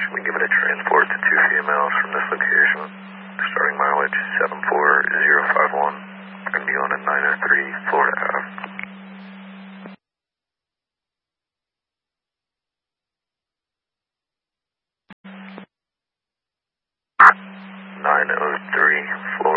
Should we give it a transport to 2 females from this location? Starting mileage 74051. Going to be on a 903 Florida Ave. 903 Florida.